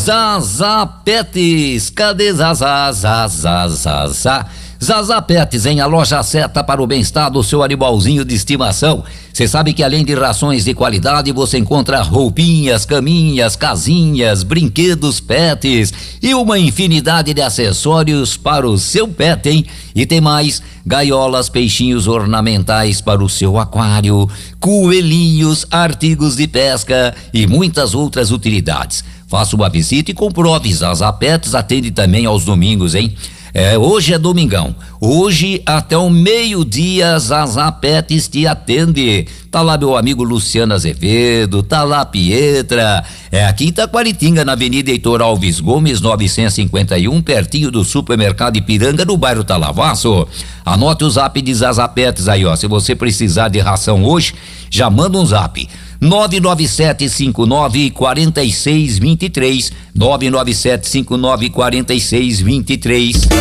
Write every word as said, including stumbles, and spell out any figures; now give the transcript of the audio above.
Zaza Pets, cadê Zaza, Zaza, Zaza? Zaza Pets, em a loja certa para o bem-estar do seu animalzinho de estimação. Você sabe que além de rações de qualidade, você encontra roupinhas, caminhas, casinhas, brinquedos pets e uma infinidade de acessórios para o seu pet, hein? E tem mais, gaiolas, peixinhos ornamentais para o seu aquário, coelhinhos, artigos de pesca e muitas outras utilidades. Faça uma visita e comprove. Zaza Pets atende também aos domingos, hein? É, hoje é domingão. Hoje até o meio-dia Zaza Pets te atende. Tá lá meu amigo Luciano Azevedo, tá lá a Pietra. É aqui em Taquaritinga, na Avenida Heitor Alves Gomes, novecentos e cinquenta e um, pertinho do supermercado Ipiranga, no bairro Talavaço. Anote o zap de Zaza Pets aí, ó. Se você precisar de ração hoje, já manda um zap. nove nove sete cinco nove quatro seis dois três, nove nove sete cinco nove quatro seis dois três.